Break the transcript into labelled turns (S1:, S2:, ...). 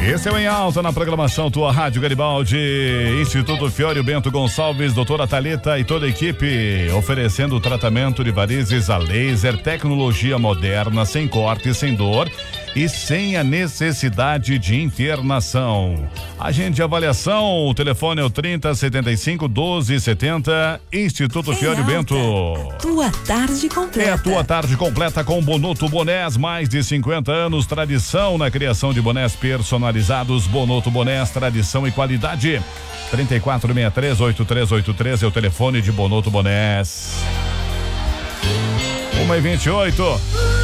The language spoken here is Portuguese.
S1: Esse é o Em Alta na programação Tua Rádio Garibaldi, Instituto Fiório Bento Gonçalves, doutora Thalita e toda a equipe, oferecendo tratamento de varizes a laser, tecnologia moderna, sem corte, sem dor e sem a necessidade de internação. Agente de avaliação, o telefone é o 3075-1270, Instituto Fiório Bento.
S2: Tua tarde completa.
S1: É a tua tarde completa com Bonoto Bonés, mais de 50 anos, tradição na criação de bonés personalizados. Bonoto Bonés, tradição e qualidade. 3463-8383 é o telefone de Bonoto Bonés. 1h28.